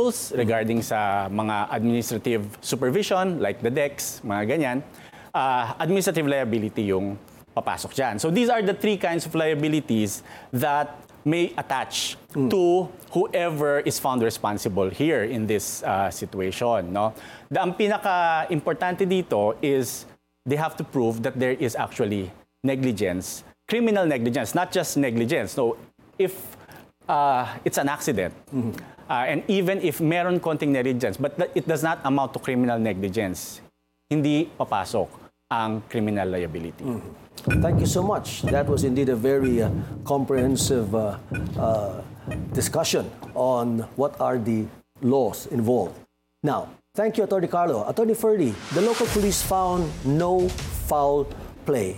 rules regarding sa mga administrative supervision like the DEX, mga ganyan, administrative liability yung papasok dyan. So these are the three kinds of liabilities that may attach to whoever is found responsible here in this situation. No? Ang pinaka-importante dito is they have to prove that there is actually negligence, criminal negligence, not just negligence. So if it's an accident, and even if meron konting negligence, but it does not amount to criminal negligence, hindi papasok ang criminal liability. Thank you so much. That was indeed a very comprehensive discussion on what are the laws involved. Now, thank you, Attorney Carlo. Attorney Ferdy, the local police found no foul play.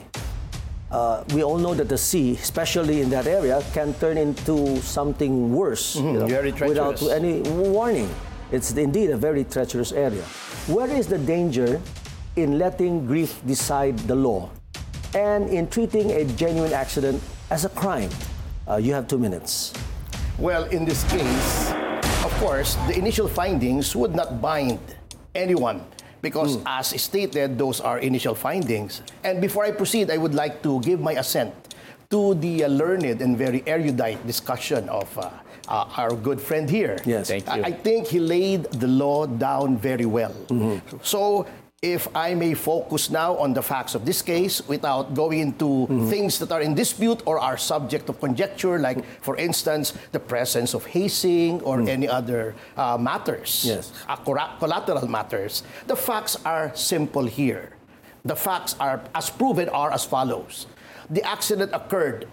We all know that the sea, especially in that area, can turn into something worse very treacherous. without any warning. It's indeed a very treacherous area. Where is the danger in letting grief decide the law and in treating a genuine accident as a crime? You have 2 minutes. Well, in this case, of course, the initial findings would not bind anyone because, as stated, those are initial findings. And before I proceed, I would like to give my assent to the learned and very erudite discussion of our good friend here. Yes. Thank you. I think he laid the law down very well. So, if I may focus now on the facts of this case without going into things that are in dispute or are subject of conjecture, like, for instance, the presence of hazing or any other matters, collateral matters, the facts are simple here. The facts are, as proven, are as follows. The accident occurred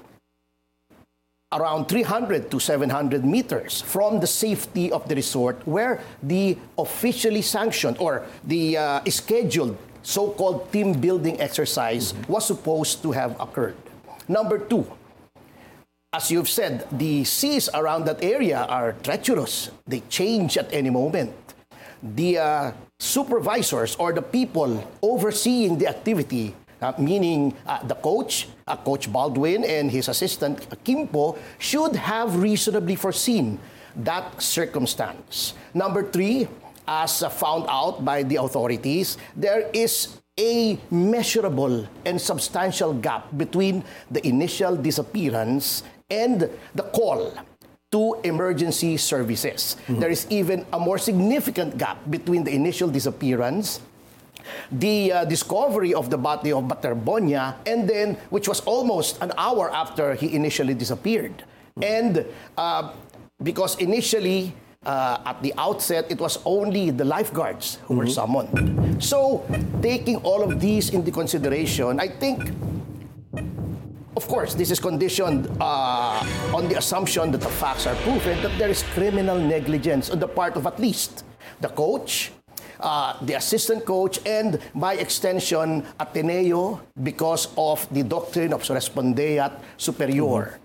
around 300 to 700 meters from the safety of the resort where the officially sanctioned or the scheduled so-called team building exercise was supposed to have occurred. Number two, as you've said, the seas around that area are treacherous. They change at any moment. The supervisors or the people overseeing the activity, meaning the coach, Coach Baldwin and his assistant Kimpo, should have reasonably foreseen that circumstance. Number three, as found out by the authorities, there is a measurable and substantial gap between the initial disappearance and the call to emergency services. There is even a more significant gap between the initial disappearance, the discovery of the body of Baterbonia, and then, which was almost an hour after he initially disappeared. And because initially, at the outset, it was only the lifeguards who were summoned. So, taking all of these into consideration, I think, of course, this is conditioned on the assumption that the facts are proven that there is criminal negligence on the part of at least the coach, the assistant coach, and by extension, Ateneo, because of the doctrine of respondeat superior.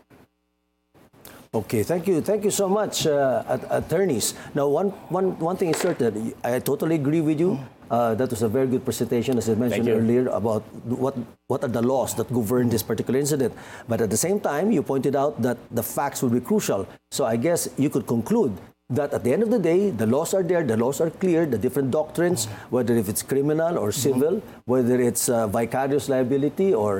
Okay, thank you. Thank you so much, attorneys. Now, one thing is certain. I totally agree with you. That was a very good presentation, as I mentioned earlier, about what are the laws that govern this particular incident. But at the same time, you pointed out that the facts will be crucial. So I guess you could conclude that at the end of the day, the laws are there, the laws are clear, the different doctrines, whether if it's criminal or civil, whether it's vicarious liability or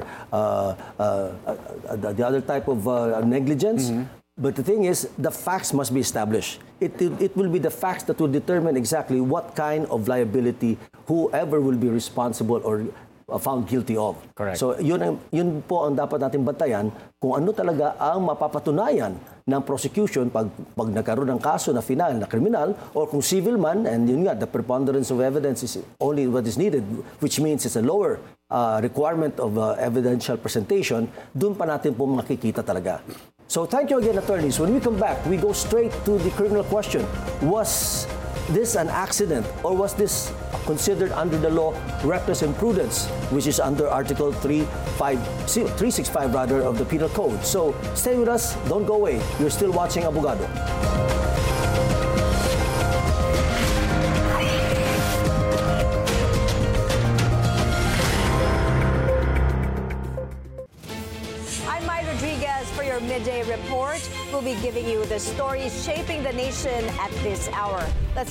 the other type of negligence. But the thing is, the facts must be established. It will be the facts that will determine exactly what kind of liability whoever will be responsible or found guilty of. Correct. So yun po ang dapat natin bantayan, kung ano talaga ang mapapatunayan ng prosecution pag nagkaroon ng kaso na final na kriminal, or kung civil man, and yun nga, the preponderance of evidence is only what is needed, which means it's a lower requirement of evidential presentation, dun pa natin po makikita talaga. So thank you again, attorneys. When we come back, we go straight to the criminal question. Was this an accident, or was this considered under the law reckless imprudence, which is under Article 365 of the Penal Code? So stay with us, don't go away. You're still watching Abogado. I'm Mai Rodriguez for your midday report. We'll will be giving you the stories shaping the nation at this hour. Let's